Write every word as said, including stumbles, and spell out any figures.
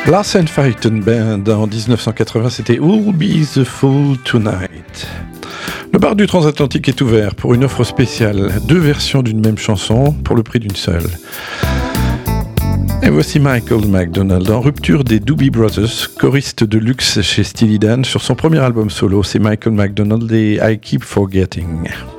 Lars and Feiten Band en dix-neuf cent quatre-vingts, c'était Who'll Be the Fool Tonight. Le bar du transatlantique est ouvert pour une offre spéciale, deux versions d'une même chanson pour le prix d'une seule. Et voici Michael McDonald en rupture des Doobie Brothers, choriste de luxe chez Steely Dan sur son premier album solo, c'est Michael McDonald et I Keep Forgetting.